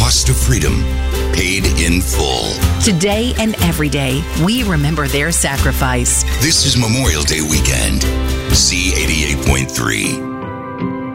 cost of freedom, paid in full. Today and every day, we remember their sacrifice. This is Memorial Day weekend. Z88.3.